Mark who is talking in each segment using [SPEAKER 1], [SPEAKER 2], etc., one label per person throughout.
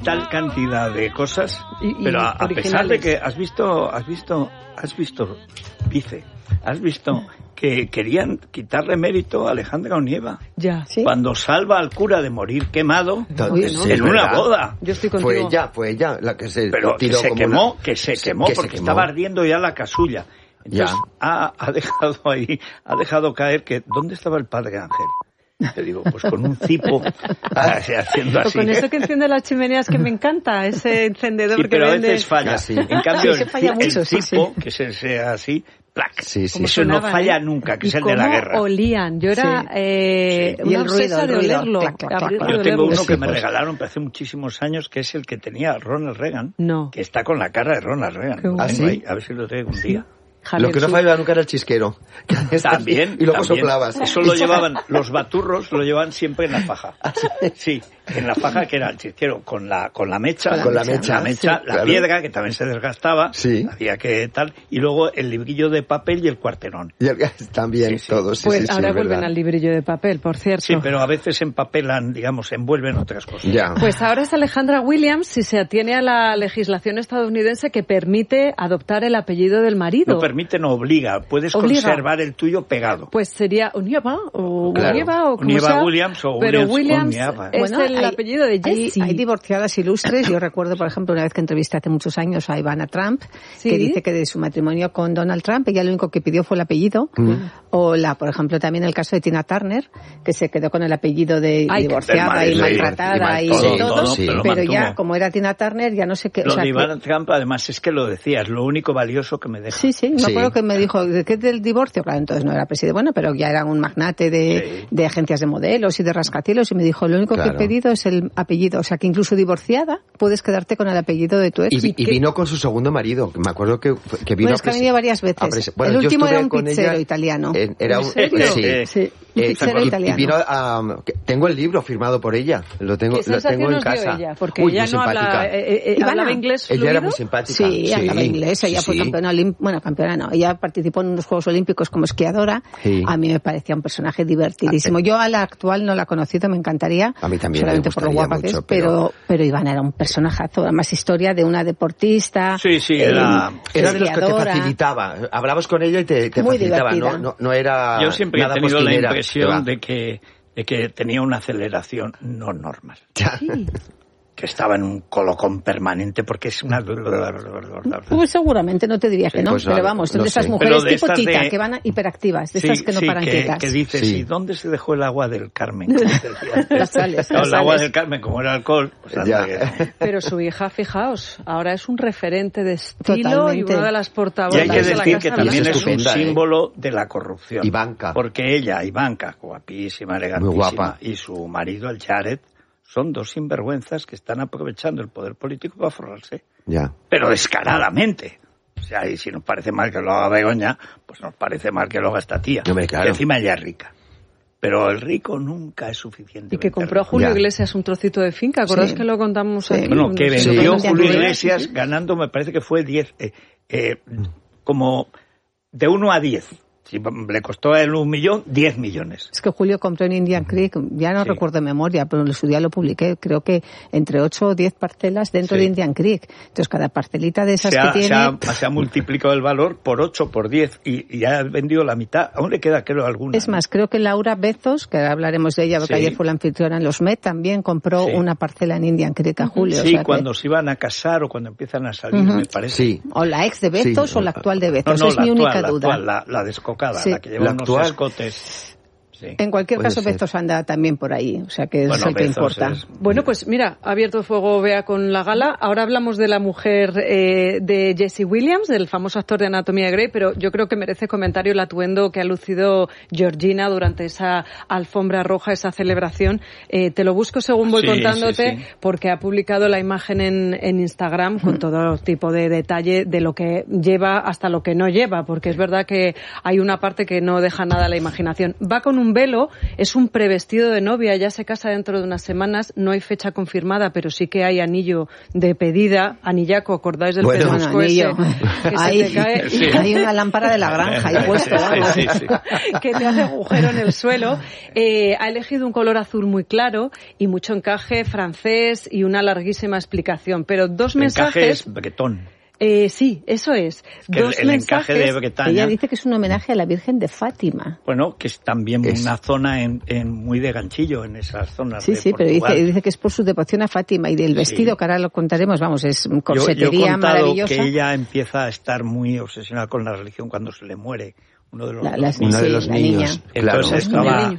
[SPEAKER 1] tal cantidad de cosas, pero a pesar de que has visto, que querían quitarle mérito a Alejandra Onieva.
[SPEAKER 2] Ya, ¿sí?
[SPEAKER 1] Cuando salva al cura de morir quemado en una boda.
[SPEAKER 2] Yo estoy contigo.
[SPEAKER 3] Fue ella la que se
[SPEAKER 1] pero
[SPEAKER 3] tiró
[SPEAKER 1] que se quemó porque estaba ardiendo ya la casulla. Entonces ha dejado caer que ¿dónde estaba el padre Ángel? Te digo, pues con un cipo haciendo así.
[SPEAKER 2] O con eso que enciende las chimeneas que me encanta, ese encendedor
[SPEAKER 1] sí,
[SPEAKER 2] que
[SPEAKER 1] pero
[SPEAKER 2] vende.
[SPEAKER 1] a veces falla. Sí. En cambio, el cipo,
[SPEAKER 2] sí.
[SPEAKER 1] que sea así, ¡plac!
[SPEAKER 3] Sí.
[SPEAKER 1] Eso no falla nunca, que es el de la guerra.
[SPEAKER 2] Olían. Yo era
[SPEAKER 4] y el ruido de olerlo.
[SPEAKER 1] Yo tengo uno que me regalaron hace muchísimos años, que es el que tenía Ronald Reagan, que está con la cara de Ronald Reagan.
[SPEAKER 3] ¿Sí?
[SPEAKER 1] A ver si lo traigo un día.
[SPEAKER 3] Javier, lo que no fallaba nunca era el chisquero.
[SPEAKER 1] También.
[SPEAKER 3] Y luego soplabas.
[SPEAKER 1] Eso lo llevaban, los baturros lo llevaban siempre en la faja. Sí, en la faja que era el chisquero, con la mecha. La piedra, que también se desgastaba. Sí. Había que tal. Y luego el librillo de papel y el cuarterón.
[SPEAKER 3] También, todos.
[SPEAKER 2] Pues ahora vuelven al librillo de papel, por cierto.
[SPEAKER 1] Sí, pero a veces empapelan, digamos, envuelven otras cosas.
[SPEAKER 3] Ya.
[SPEAKER 2] Pues ahora es Alejandra Williams, si se atiene a la legislación estadounidense que permite adoptar el apellido del marido.
[SPEAKER 1] No obliga, puedes conservar el tuyo pegado.
[SPEAKER 2] Pues sería Onieva o
[SPEAKER 1] Onieva Williams o
[SPEAKER 2] pero Williams
[SPEAKER 1] Onieva.
[SPEAKER 2] Es el apellido de Jessie.
[SPEAKER 4] Hay divorciadas ilustres. Yo recuerdo, por ejemplo, una vez que entrevisté hace muchos años a Ivana Trump, que dice que de su matrimonio con Donald Trump ella lo único que pidió fue el apellido. O por ejemplo, también el caso de Tina Turner, que se quedó con el apellido de divorciada y maltratada y todo, pero ya, como era Tina Turner, ya no sé qué.
[SPEAKER 1] Lo de Ivana Trump, además, es que lo decía, es lo único valioso que me deja.
[SPEAKER 4] Sí, me acuerdo que me dijo, ¿de qué es del divorcio? Claro, entonces no era presidente, bueno, pero ya era un magnate de agencias de modelos y de rascacielos, y me dijo, lo único que he pedido es el apellido, o sea que incluso divorciada puedes quedarte con el apellido de tu ex.
[SPEAKER 3] Y vino con su segundo marido, me acuerdo que vino
[SPEAKER 4] bueno, es que ha venido varias veces. El último era un pizzero italiano.
[SPEAKER 3] Era un
[SPEAKER 4] sí.
[SPEAKER 3] Y vino tengo el libro firmado por ella, lo tengo en casa.
[SPEAKER 2] Ella? Porque ella no hablaba inglés fluido.
[SPEAKER 3] Ella era muy simpática.
[SPEAKER 4] Sí, hablaba inglés, ella fue campeona no, ella participó en unos Juegos Olímpicos como esquiadora. A mí me parecía un personaje divertidísimo. Yo a la actual no la he conocido, me encantaría.
[SPEAKER 3] A mí también.
[SPEAKER 4] Solamente por lo guapa que es, pero Ivana era un personajazo. Además, historia de una deportista.
[SPEAKER 3] Era de los que te facilitaba. Hablabas con ella y te facilitaba. No era.
[SPEAKER 1] Yo siempre
[SPEAKER 3] nada
[SPEAKER 1] he tenido
[SPEAKER 3] postinera,
[SPEAKER 1] la impresión de que tenía una aceleración no normal. Que estaba en un colocón permanente porque es una...
[SPEAKER 4] Pues seguramente, no te diría que no, pero vamos, de esas mujeres tipo Tita, que van hiperactivas, de esas que no paran quietas.
[SPEAKER 1] Que dices, ¿y dónde se dejó el agua del Carmen? Las sales. El agua del Carmen, como era alcohol, pues
[SPEAKER 2] Pero su hija, fijaos, ahora es un referente de estilo y una de las portavoces.
[SPEAKER 1] Y hay que decir que también es un símbolo de la corrupción.
[SPEAKER 3] Ivanka.
[SPEAKER 1] Porque Ivanka, guapísima, elegantísima,
[SPEAKER 3] muy guapa,
[SPEAKER 1] y su marido, el Jared, son dos sinvergüenzas que están aprovechando el poder político para forrarse. Pero descaradamente. O sea, y si nos parece mal que lo haga Begoña, pues nos parece mal que lo haga esta tía.
[SPEAKER 3] Claro.
[SPEAKER 1] Que encima ella es rica. Pero el rico nunca es suficiente.
[SPEAKER 2] Y que compró a Julio Iglesias un trocito de finca, ¿acuerdas que lo contamos aquí?
[SPEAKER 1] Bueno, que vendió Julio Iglesias ganando, me parece que fue 10, como de 1 a 10. Si le costó a él 1 millón, 10 millones.
[SPEAKER 4] Es que Julio compró en Indian Creek, ya no recuerdo de memoria, pero en su día lo publiqué, creo que entre 8 o 10 parcelas dentro de Indian Creek. Entonces cada parcelita de esas que tiene...
[SPEAKER 1] Se ha multiplicado el valor por 8, por 10 y ya ha vendido la mitad. Aún le queda, creo, alguna.
[SPEAKER 4] Es más, creo que Laura Bezos, que hablaremos de ella porque ayer fue la anfitriona en los Met, también compró una parcela en Indian Creek a Julio.
[SPEAKER 1] Sí, o sea cuando se iban a casar o cuando empiezan a salir, me parece.
[SPEAKER 4] Sí. O la ex de Bezos o la actual de Bezos, es mi única duda.
[SPEAKER 1] La descocada, la que lleva unos escotes.
[SPEAKER 4] En cualquier caso, Bezos anda también por ahí, o sea que es el que importa.
[SPEAKER 2] Bueno, pues mira, ha abierto fuego Bea con la gala. Ahora hablamos de la mujer de Jesse Williams, del famoso actor de Anatomía de Grey, pero yo creo que merece comentario el atuendo que ha lucido Georgina durante esa alfombra roja, esa celebración. Te lo busco según voy contándote, porque ha publicado la imagen en Instagram con todo tipo de detalle de lo que lleva hasta lo que no lleva, porque es verdad que hay una parte que no deja nada a la imaginación. Va con un un velo, es un prevestido de novia, ya se casa dentro de unas semanas, no hay fecha confirmada, pero sí que hay anillo de pedida, anillaco, ¿acordáis del pedrusco ese? Que
[SPEAKER 4] ahí, se te cae, sí. Hay una lámpara de la granja ahí puesto,
[SPEAKER 2] sí. Que te hace agujero en el suelo. Ha elegido un color azul muy claro y mucho encaje francés y una larguísima explicación, pero dos mensajes...
[SPEAKER 1] El encaje es bretón.
[SPEAKER 2] Sí, eso es.
[SPEAKER 1] El encaje de Bretaña.
[SPEAKER 4] Ella dice que es un homenaje a la Virgen de Fátima.
[SPEAKER 1] Bueno, que es también una zona muy de ganchillo en esas zonas.
[SPEAKER 4] Sí,
[SPEAKER 1] de
[SPEAKER 4] pero dice que es por su devoción a Fátima y del vestido, que ahora lo contaremos, vamos, es corsetería maravillosa.
[SPEAKER 1] Que ella empieza a estar muy obsesionada con la religión cuando se le muere uno de
[SPEAKER 3] los niños.
[SPEAKER 1] Entonces
[SPEAKER 3] claro.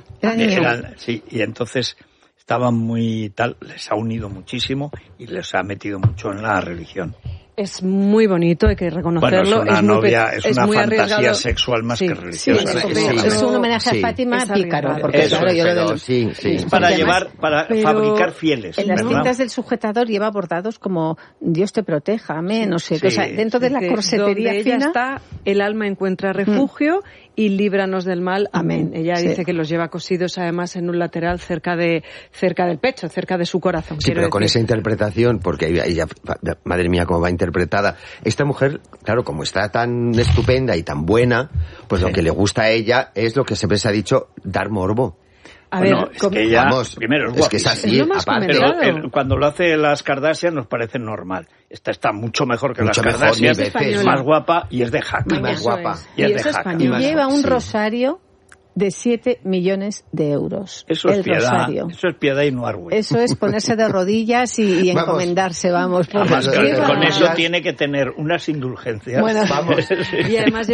[SPEAKER 1] Y entonces estaba muy tal, les ha unido muchísimo y les ha metido mucho en la religión.
[SPEAKER 2] Es muy bonito, hay que reconocerlo.
[SPEAKER 1] Bueno, es una fantasía sexual más que religiosa.
[SPEAKER 4] Es un homenaje a Fátima pícaro, porque claro, yo lo
[SPEAKER 1] es para fabricar fieles.
[SPEAKER 4] En las cintas del sujetador lleva bordados como Dios te proteja, amén, no sé. O sea, dentro de la corsetería
[SPEAKER 2] donde
[SPEAKER 4] fina
[SPEAKER 2] ella está, el alma encuentra refugio y líbranos del mal, amén. Ella dice que los lleva cosidos además en un lateral cerca del pecho, cerca de su corazón.
[SPEAKER 3] Sí, pero con esa interpretación, porque ella, madre mía, cómo va interpretada. Esta mujer, claro, como está tan estupenda y tan buena, pues lo que le gusta a ella es lo que siempre se ha dicho, dar morbo.
[SPEAKER 2] A ver,
[SPEAKER 1] es que ella, primero,
[SPEAKER 3] es que es así,
[SPEAKER 1] aparte, pero cuando lo hace las Kardashian nos parece normal. Esta está mucho mejor que las Kardashian, es más guapa y es de Jaca.
[SPEAKER 3] Más guapa.
[SPEAKER 1] Y es de Jaca.
[SPEAKER 4] Y lleva un rosario de 7 millones de euros.
[SPEAKER 1] Eso es piedad. Eso es piedad y no orgullo.
[SPEAKER 4] Eso es ponerse de rodillas y encomendarse, vamos.
[SPEAKER 1] Además, con eso tiene que tener unas indulgencias.
[SPEAKER 4] Bueno,
[SPEAKER 3] vamos.
[SPEAKER 2] Y además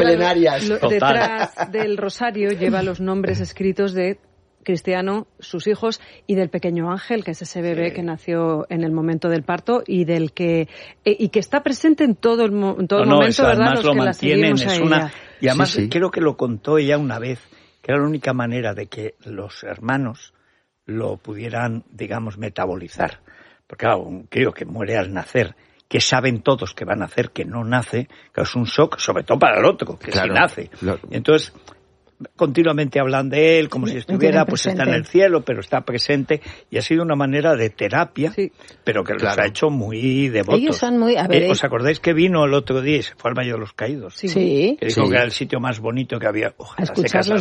[SPEAKER 2] detrás del rosario lleva los nombres escritos de Cristiano, sus hijos, y del pequeño Ángel, que es ese bebé que nació en el momento del parto y del que está presente en todo el momento, ¿verdad? Los
[SPEAKER 1] lo
[SPEAKER 2] que
[SPEAKER 1] mantienen,
[SPEAKER 2] la seguimos
[SPEAKER 1] y además creo que lo contó ella una vez, que era la única manera de que los hermanos lo pudieran, digamos, metabolizar. Porque claro, un crío que muere al nacer, que saben todos que va a nacer, que no nace, que es un shock, sobre todo para el otro, que sí nace. Entonces, continuamente hablan de él como si estuviera, pues está en el cielo, pero está presente, y ha sido una manera de terapia, pero que los ha hecho muy devotos.
[SPEAKER 4] Ellos son muy...
[SPEAKER 1] ¿Os acordáis que vino el otro día y se fue al Valle de los Caídos?
[SPEAKER 4] Sí.
[SPEAKER 1] Que dijo que era el sitio más bonito que había. Ojalá
[SPEAKER 4] a escuchar los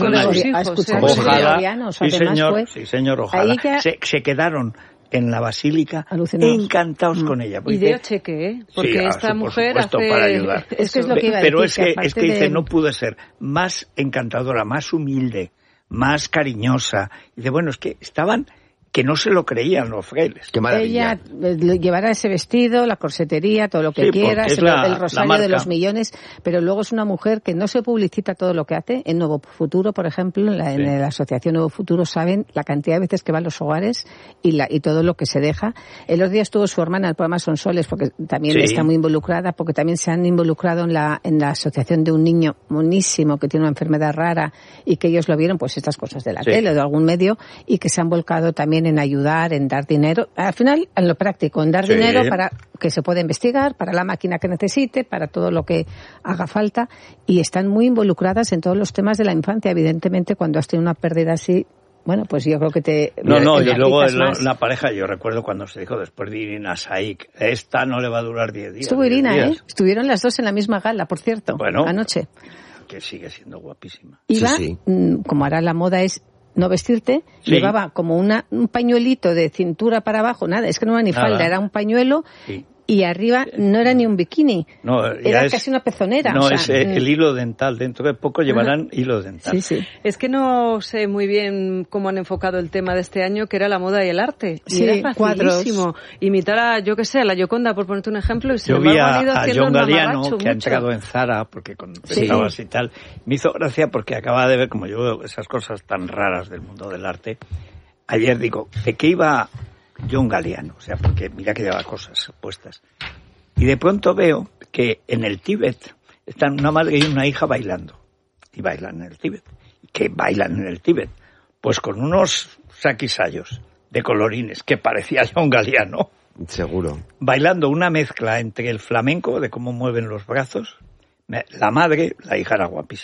[SPEAKER 4] gregorianos,
[SPEAKER 1] sí señor, ojalá. Se quedaron en la basílica encantados con ella.
[SPEAKER 2] Y de cheque, porque esta mujer hace...
[SPEAKER 1] para ayudar.
[SPEAKER 4] Es que es lo que iba a
[SPEAKER 1] pero
[SPEAKER 4] decir,
[SPEAKER 1] es que dice, no pude ser más encantadora, más humilde, más cariñosa. Y dice, bueno, es que estaban... que no se lo creían los frailes.
[SPEAKER 3] Qué maravilla.
[SPEAKER 4] Ella llevará ese vestido, la corsetería, todo lo que quiera, el rosario de los millones, pero luego es una mujer que no se publicita todo lo que hace. En Nuevo Futuro, por ejemplo, en la Asociación Nuevo Futuro, saben la cantidad de veces que va a los hogares y todo lo que se deja. El otro día estuvo su hermana en el programa Sonsoles, porque también está muy involucrada, porque también se han involucrado en la asociación de un niño monísimo que tiene una enfermedad rara y que ellos lo vieron, pues estas cosas de la tele o de algún medio, y que se han volcado también en ayudar, en dar dinero, al final en lo práctico, en dar dinero para que se pueda investigar, para la máquina que necesite, para todo lo que haga falta, y están muy involucradas en todos los temas de la infancia. Evidentemente, cuando has tenido una pérdida así, bueno, pues yo creo que te...
[SPEAKER 1] y luego la pareja, yo recuerdo cuando se dijo después de Irina Shayk, esta no le va a durar 10 días.
[SPEAKER 4] Estuvo Irina, Estuvieron las dos en la misma gala, por cierto, anoche.
[SPEAKER 1] Que sigue siendo guapísima.
[SPEAKER 4] Iba, como ahora la moda es no vestirte, llevaba como un pañuelito de cintura para abajo, nada, es que no era ni falda, era un pañuelo y arriba no era ni un bikini, era casi una pezonera.
[SPEAKER 1] No, es el hilo dental, dentro de poco llevarán hilo dental.
[SPEAKER 2] Sí. Es que no sé muy bien cómo han enfocado el tema de este año, que era la moda y el arte. Y era facilísimo imitar a, yo que sé, a la Gioconda, por ponerte un ejemplo, y sin embargo han ido haciendo
[SPEAKER 1] John Galliano, que ha entrado en Zara, porque con pensabas y tal, me hizo gracia porque acababa de ver, como yo veo esas cosas tan raras del mundo del arte, ayer digo, ¿de qué iba John Galliano? O sea, porque mira que lleva cosas puestas. Y de pronto veo que en el Tíbet están una madre y una hija bailando. Y bailan en el Tíbet. ¿Qué bailan en el Tíbet? Pues con unos saquisayos de colorines que parecía John Galliano.
[SPEAKER 3] Seguro.
[SPEAKER 1] Bailando una mezcla entre el flamenco, de cómo mueven los brazos. La madre, la hija era guapísima.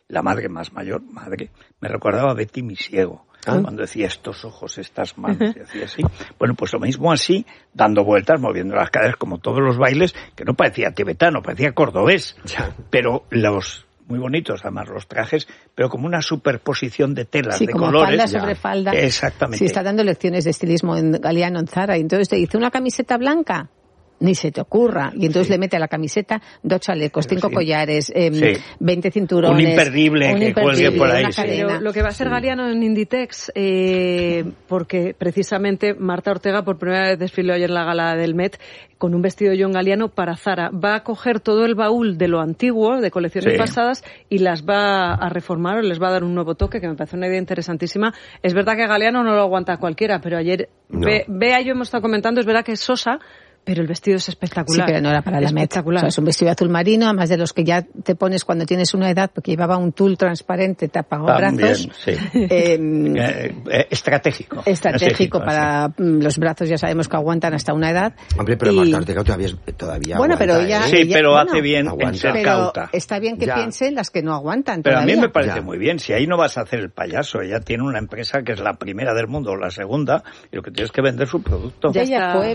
[SPEAKER 1] La madre más mayor, me recordaba a Betty mi ciego. Cuando decía estos ojos, estas manos, y hacía así. Bueno, pues lo mismo así, dando vueltas, moviendo las caderas como todos los bailes, que no parecía tibetano, parecía cordobés. Pero muy bonitos además los trajes, pero como una superposición de telas, de
[SPEAKER 4] como
[SPEAKER 1] colores.
[SPEAKER 4] Falda sobre falda.
[SPEAKER 1] Exactamente.
[SPEAKER 4] Sí, está dando lecciones de estilismo en Galeano, en Zara, y entonces te dice una camiseta blanca. Ni se te ocurra. Y entonces le mete a la camiseta 2 chalecos, 5 collares, 20 cinturones.
[SPEAKER 1] Un imperdible que cuelgue por ahí.
[SPEAKER 2] Lo que va a ser Galeano en Inditex, porque precisamente Marta Ortega por primera vez desfiló ayer en la gala del Met con un vestido de John Galliano para Zara. Va a coger todo el baúl de lo antiguo, de colecciones pasadas, y las va a reformar o les va a dar un nuevo toque, que me parece una idea interesantísima. Es verdad que Galliano no lo aguanta cualquiera, pero ayer, Bea y yo hemos estado comentando, es verdad que es sosa, pero el vestido es espectacular.
[SPEAKER 4] Sí, pero no era para la Met. O sea, es un vestido azul marino, además de los que ya te pones cuando tienes una edad, porque llevaba un tul transparente, brazos.
[SPEAKER 1] Sí. Estratégico.
[SPEAKER 4] Estratégico para los brazos, ya sabemos que aguantan hasta una edad.
[SPEAKER 3] Hombre, pero Marta Ortega todavía
[SPEAKER 4] bueno,
[SPEAKER 3] aguanta,
[SPEAKER 4] pero ella,
[SPEAKER 1] sí, pero hace bien en ser
[SPEAKER 4] pero
[SPEAKER 1] cauta.
[SPEAKER 4] Está bien que piensen las que no aguantan
[SPEAKER 1] pero
[SPEAKER 4] todavía.
[SPEAKER 1] A mí me parece muy bien. Si ahí no vas a hacer el payaso, ella tiene una empresa que es la primera del mundo o la segunda, y lo que tienes que vender su producto.
[SPEAKER 4] Ya fue.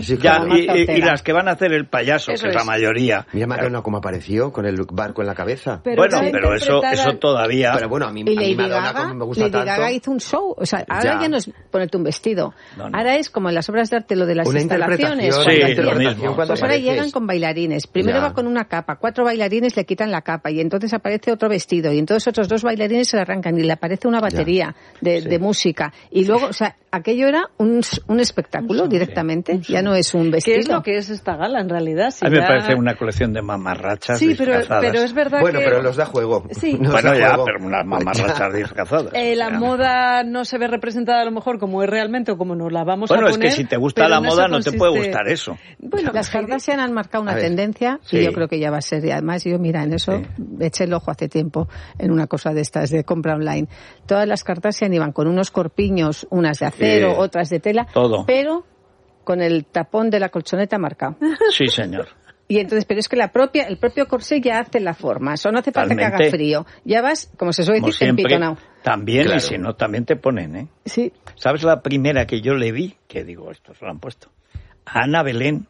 [SPEAKER 1] Y las que van a hacer el payaso, eso que es la mayoría.
[SPEAKER 3] Mira Madonna cómo apareció, con el barco en la cabeza.
[SPEAKER 1] Pero eso todavía...
[SPEAKER 3] Pero bueno, a mí Madonna como me gusta tanto.
[SPEAKER 4] Lady Gaga hizo un show. O sea, ahora ya no es ponerte un vestido. No. Ahora es como en las obras de arte, lo de las instalaciones.
[SPEAKER 1] Lo mismo.
[SPEAKER 4] Pues ahora llegan con bailarines. Primero va con una capa. 4 bailarines le quitan la capa y entonces aparece otro vestido. Y entonces otros 2 bailarines se le arrancan y le aparece una batería de música. Y luego, o sea, aquello era un espectáculo directamente. Ya no es un vestido.
[SPEAKER 2] ¿Qué es lo que es esta gala en realidad?
[SPEAKER 1] A mí me parece una colección de mamarrachas disfrazadas.
[SPEAKER 2] Pero es verdad
[SPEAKER 3] que... pero los da juego.
[SPEAKER 2] Sí.
[SPEAKER 1] Pero unas mamarrachas disfrazadas.
[SPEAKER 2] La moda no se ve representada a lo mejor como es realmente o como nos la vamos a poner.
[SPEAKER 1] Bueno, es que si te gusta la moda no te puede gustar eso.
[SPEAKER 4] Bueno, las Kardashian han marcado una tendencia y yo creo que ya va a ser. Y además yo, mira, en eso eché el ojo hace tiempo en una cosa de estas de compra online. Todas las Kardashian iban con unos corpiños, unas de acero, otras de tela, pero con el tapón de la colchoneta marcado.
[SPEAKER 1] Sí, señor.
[SPEAKER 4] Y entonces, pero es que el propio corsé ya hace la forma. Eso no hace falta que haga frío. Ya vas, como se suele decir, empitonado.
[SPEAKER 1] También, y si no, también te ponen, ¿eh?
[SPEAKER 4] Sí.
[SPEAKER 1] ¿Sabes la primera que yo le vi? Que digo, esto se lo han puesto. A Ana Belén,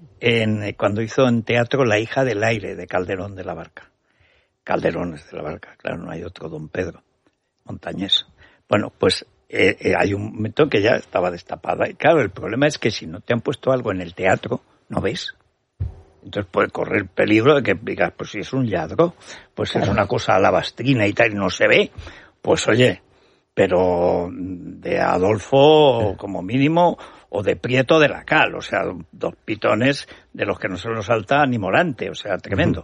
[SPEAKER 1] cuando hizo en teatro La hija del aire, de Calderón de la Barca. Calderón es de la Barca, claro, no hay otro Don Pedro Montañés. Bueno, pues hay un momento que ya estaba destapada. Y claro, el problema es que si no te han puesto algo en el teatro, no ves. Entonces puede correr peligro de que digas, pues si es un lladro, pues es una cosa alabastrina y tal, y no se ve. Pues oye, pero de Adolfo como mínimo, o de Prieto de la Cal, o sea, 2 pitones de los que no se nos salta ni Morante, o sea, tremendo.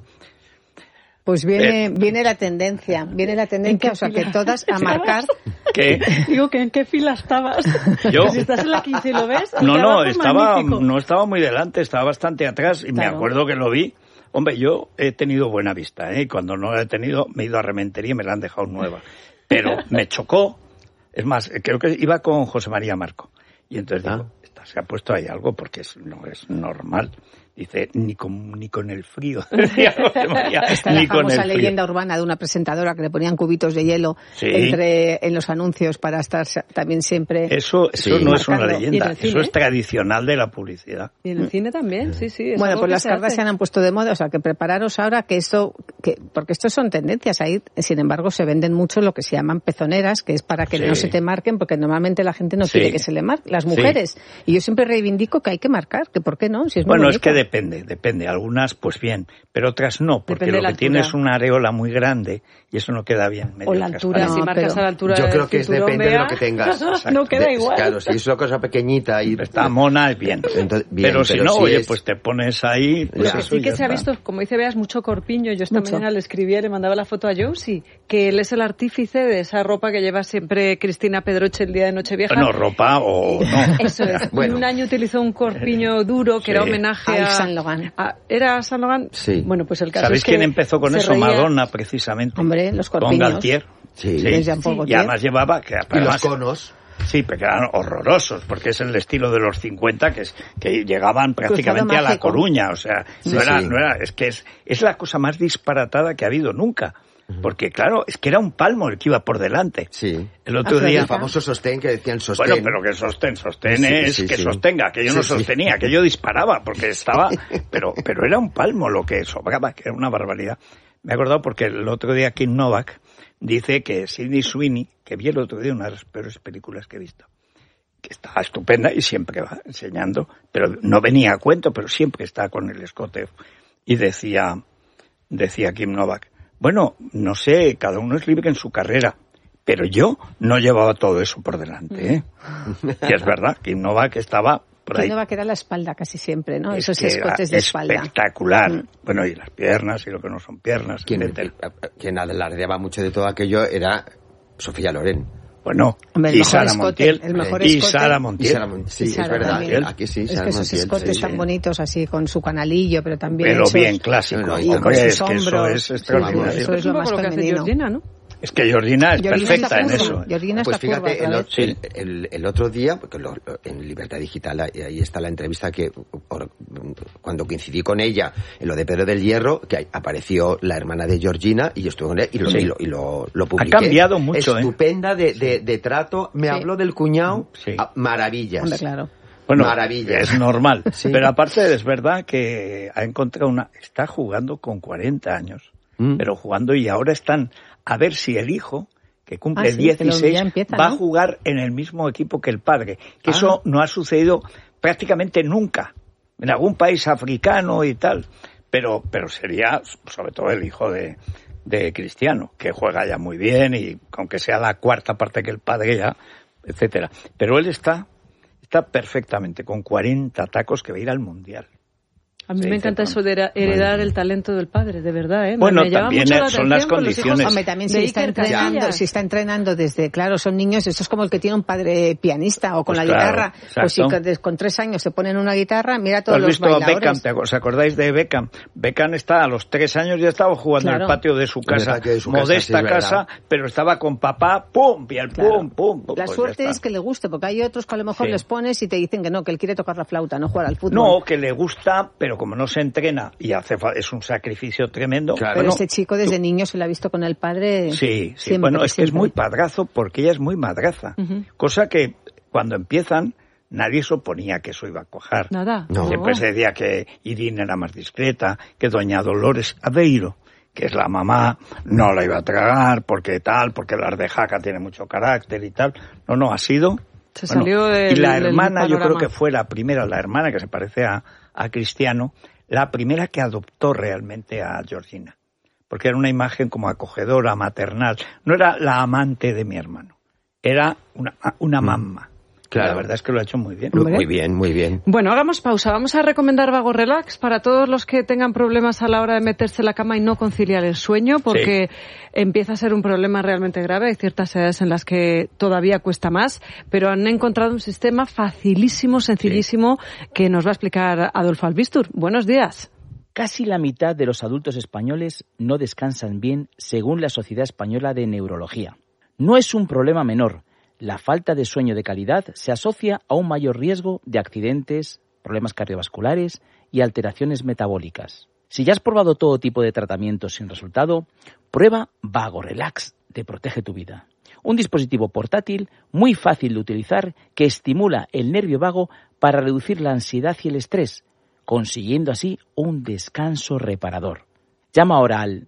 [SPEAKER 4] Pues viene la tendencia, o sea, que todas a marcar.
[SPEAKER 1] ¿Qué?
[SPEAKER 2] Digo, que ¿en qué fila estabas?
[SPEAKER 1] ¿Yo?
[SPEAKER 2] Si estás en la 15 y lo ves.
[SPEAKER 1] No estaba muy delante, estaba bastante atrás y me acuerdo que lo vi. Hombre, yo he tenido buena vista, y cuando no la he tenido me he ido a Rementería y me la han dejado nueva. Pero me chocó, es más, creo que iba con José María Marco. Y entonces digo, se ha puesto ahí algo porque no es normal. Dice, ni con el frío.
[SPEAKER 4] Está la famosa leyenda urbana de una presentadora que le ponían cubitos de hielo en los anuncios para estar también siempre.
[SPEAKER 1] Eso no es una leyenda, eso es tradicional de la publicidad.
[SPEAKER 2] Y en el cine también, sí.
[SPEAKER 4] Bueno, pues las Kardashian han puesto de moda, o sea, que prepararos ahora porque estos son tendencias ahí, sin embargo, se venden mucho lo que se llaman pezoneras, que es para que no se te marquen, porque normalmente la gente no quiere que se le marque, las mujeres. Y yo siempre reivindico que hay que marcar, que ¿por qué no? Si es muy bonito.
[SPEAKER 1] Es que depende. Algunas, pues bien, pero otras no, porque lo que tiene es una areola muy grande y eso no queda bien.
[SPEAKER 2] O la altura, si marcas a la altura.
[SPEAKER 3] Yo creo que depende de lo que tengas.
[SPEAKER 2] No queda igual.
[SPEAKER 3] Claro, si es una cosa pequeñita y
[SPEAKER 1] está mona, es bien.
[SPEAKER 3] Entonces,
[SPEAKER 1] pero si no, oye, pues te pones ahí. Pues
[SPEAKER 2] sí que se ha visto, como dice Beas, mucho corpiño. Yo esta mañana le escribía, le mandaba la foto a Josie, que él es el artífice de esa ropa que lleva siempre Cristina Pedroche el día de Nochevieja.
[SPEAKER 1] Bueno, ropa o no.
[SPEAKER 2] Eso es. Bueno. Un año utilizó un corpiño duro que era homenaje a
[SPEAKER 4] Saint Laurent.
[SPEAKER 2] ¿Era Saint Laurent?
[SPEAKER 3] Sí.
[SPEAKER 2] Bueno, pues el caso
[SPEAKER 1] ¿Sabéis
[SPEAKER 2] es que
[SPEAKER 1] quién empezó con eso? Reía. Madonna, precisamente.
[SPEAKER 4] Hombre, los corpiños.
[SPEAKER 1] Con Galtier.
[SPEAKER 3] Sí.
[SPEAKER 1] Y además llevaba...
[SPEAKER 3] Y los conos.
[SPEAKER 1] Sí, pero eran horrorosos, porque es el estilo de los 50 que llegaban prácticamente a La Coruña, o sea, no era, es que es la cosa más disparatada que ha habido nunca. Porque, claro, es que era un palmo el que iba por delante.
[SPEAKER 3] Sí.
[SPEAKER 1] El otro día...
[SPEAKER 3] El famoso sostén que decían sostén.
[SPEAKER 1] Bueno, pero que sostén es que sostenga, que yo no sostenía, que yo disparaba, porque estaba... Pero era un palmo lo que sobraba, que era una barbaridad. Me he acordado porque el otro día Kim Novak dice que Sydney Sweeney, que vi el otro día una de las peores películas que he visto, que está estupenda y siempre va enseñando, pero no venía a cuento, pero siempre está con el escote. Y decía Kim Novak, bueno, no sé, cada uno es libre en su carrera, pero yo no llevaba todo eso por delante, ¿eh? Y es verdad, Kim Novak estaba por ahí.
[SPEAKER 4] Kim Novak era la espalda casi siempre, ¿no? Esos escotes de espalda.
[SPEAKER 1] Espectacular. Bueno, y las piernas y lo que no son piernas.
[SPEAKER 3] Quien alardeaba mucho de todo aquello era Sofía Loren.
[SPEAKER 1] Bueno, y Sara Montiel. Y Sara Montiel.
[SPEAKER 3] Sí, es verdad. Aquí sí,
[SPEAKER 4] Sara Montiel. Esos escotes tan bonitos, así, con su canalillo, pero también
[SPEAKER 1] pero
[SPEAKER 4] hechos,
[SPEAKER 1] bien clásico.
[SPEAKER 4] Y con sus hombros.
[SPEAKER 1] Eso es extraordinario.
[SPEAKER 4] Eso es lo más femenino.
[SPEAKER 2] Georgina, ¿no?
[SPEAKER 1] Es que Georgina es perfecta en eso.
[SPEAKER 4] Georgina
[SPEAKER 3] pues
[SPEAKER 4] está
[SPEAKER 3] fíjate,
[SPEAKER 4] curva,
[SPEAKER 3] el otro día, porque en Libertad Digital, ahí está la entrevista que cuando coincidí con ella en lo de Pedro del Hierro, que apareció la hermana de Georgina y yo estuve con ella y lo publiqué.
[SPEAKER 1] Ha cambiado mucho,
[SPEAKER 3] estupenda de trato. Me habló del cuñado.
[SPEAKER 1] Sí.
[SPEAKER 3] Maravillas.
[SPEAKER 4] Hombre, claro.
[SPEAKER 1] Bueno,
[SPEAKER 3] maravillas.
[SPEAKER 1] Es normal. Sí. Pero aparte es verdad que ha encontrado está jugando con 40 años. Pero jugando y ahora están a ver si el hijo, que cumple 16, va a jugar en el mismo equipo que el padre. Que eso no ha sucedido prácticamente nunca. En algún país africano y tal. Pero sería, sobre todo, el hijo de Cristiano, que juega ya muy bien y aunque sea la cuarta parte que el padre ya, etcétera. Pero él está perfectamente, con 40 tacos que va a ir al Mundial.
[SPEAKER 2] A mí me encanta eso de heredar el talento del padre, de verdad, ¿eh?
[SPEAKER 1] Bueno,
[SPEAKER 2] me llama
[SPEAKER 1] también
[SPEAKER 2] mucho la
[SPEAKER 1] son las condiciones.
[SPEAKER 4] Hombre, también si está entrenando desde, claro, son niños, eso es como el que tiene un padre pianista o con la guitarra. Exacto. Pues si con 3 años se ponen una guitarra, mira todos los bailadores.
[SPEAKER 1] ¿Has visto ¿os acordáis de Beckham? Beckham a los 3 años ya estaba jugando en el patio de su casa, modesta casa, pero estaba con papá, pum, y el pum.
[SPEAKER 4] La suerte es que le guste, porque hay otros que a lo mejor les pones y te dicen que no, que él quiere tocar la flauta, no jugar al fútbol.
[SPEAKER 1] No, que le gusta, pero como no se entrena y es un sacrificio tremendo.
[SPEAKER 4] Claro. Pero este chico desde niño se lo ha visto con el padre.
[SPEAKER 1] Sí. Bueno, es que es muy padrazo porque ella es muy madraza. Cosa que cuando empiezan nadie se oponía que eso iba a cuajar.
[SPEAKER 2] Nada.
[SPEAKER 1] No. Siempre se decía que Irene era más discreta, que doña Dolores Aveiro, que es la mamá, no la iba a tragar porque la Ardejaca tiene mucho carácter y tal. No, ha sido...
[SPEAKER 2] Se salió del,
[SPEAKER 1] y la hermana,
[SPEAKER 2] del
[SPEAKER 1] yo creo que fue la primera, la hermana que se parece a Cristiano, la primera que adoptó realmente a Georgina. Porque era una imagen como acogedora, maternal. No era la amante de mi hermano. Era una mamá. Claro. La verdad es que lo ha hecho muy bien.
[SPEAKER 3] Muy bien.
[SPEAKER 2] Bueno, hagamos pausa. Vamos a recomendar Vago Relax para todos los que tengan problemas a la hora de meterse en la cama y no conciliar el sueño, porque empieza a ser un problema realmente grave. Hay ciertas edades en las que todavía cuesta más, pero han encontrado un sistema facilísimo, sencillísimo, que nos va a explicar Adolfo Albistur. Buenos días.
[SPEAKER 5] Casi la mitad de los adultos españoles no descansan bien, según la Sociedad Española de Neurología. No es un problema menor. La falta de sueño de calidad se asocia a un mayor riesgo de accidentes, problemas cardiovasculares y alteraciones metabólicas. Si ya has probado todo tipo de tratamientos sin resultado, prueba Vago Relax de Protege tu Vida. Un dispositivo portátil muy fácil de utilizar que estimula el nervio vago para reducir la ansiedad y el estrés, consiguiendo así un descanso reparador. Llama ahora al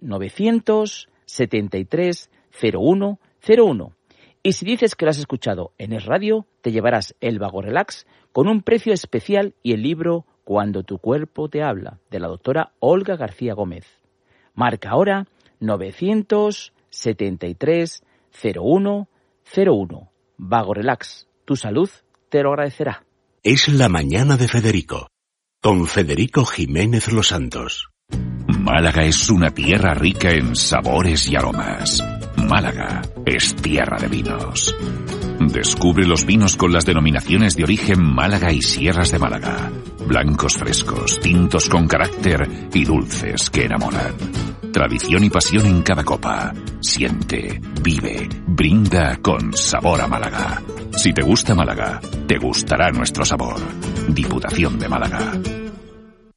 [SPEAKER 5] 973 01 01. Y si dices que lo has escuchado en Es Radio, te llevarás el Vago Relax con un precio especial y el libro Cuando tu cuerpo te habla, de la doctora Olga García Gómez. Marca ahora 973 01 01. Vago Relax. Tu salud te lo agradecerá.
[SPEAKER 6] Es la mañana de Federico, con Federico Jiménez Los Santos. Málaga es una tierra rica en sabores y aromas. Málaga es tierra de vinos. Descubre los vinos con las denominaciones de origen Málaga y Sierras de Málaga. Blancos frescos, tintos con carácter y dulces que enamoran. Tradición y pasión en cada copa. Siente, vive, brinda con sabor a Málaga. Si te gusta Málaga, te gustará nuestro sabor. Diputación de Málaga.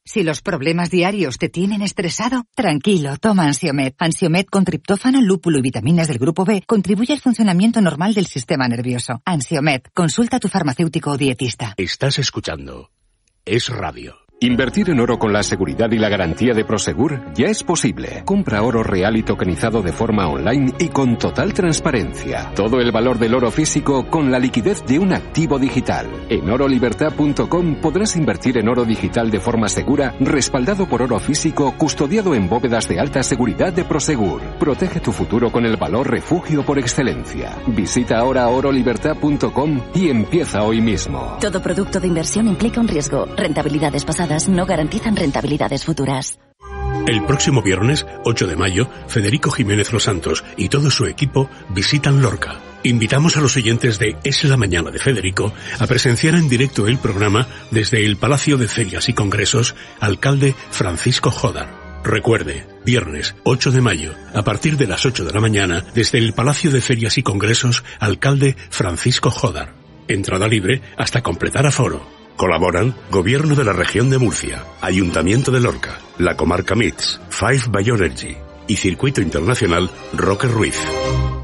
[SPEAKER 7] Si los problemas diarios te tienen estresado, tranquilo, toma Ansiomed. Ansiomed con triptófano, lúpulo y vitaminas del grupo B contribuye al funcionamiento normal del sistema nervioso. Ansiomed, consulta a tu farmacéutico o dietista.
[SPEAKER 6] Estás escuchando Es Radio.
[SPEAKER 8] Invertir en oro con la seguridad y la garantía de Prosegur ya es posible. Compra oro real y tokenizado de forma online y con total transparencia. Todo el valor del oro físico con la liquidez de un activo digital. En orolibertad.com podrás invertir en oro digital de forma segura, respaldado por oro físico, custodiado en bóvedas de alta seguridad de Prosegur. Protege tu futuro con el valor refugio por excelencia. Visita ahora orolibertad.com y empieza hoy mismo.
[SPEAKER 9] Todo producto de inversión implica un riesgo. Rentabilidades pasadas no garantizan rentabilidades futuras.
[SPEAKER 6] El próximo viernes, 8 de mayo, Federico Jiménez Los Santos y todo su equipo visitan Lorca. Invitamos a los oyentes de Es la Mañana de Federico a presenciar en directo el programa desde el Palacio de Ferias y Congresos, alcalde Francisco Jodar. Recuerde, viernes 8 de mayo, a partir de las 8 de la mañana, desde el Palacio de Ferias y Congresos, alcalde Francisco Jodar. Entrada libre hasta completar aforo. Colaboran Gobierno de la Región de Murcia, Ayuntamiento de Lorca, la Comarca MITS, Five Bioenergy y Circuito Internacional Roque Ruiz.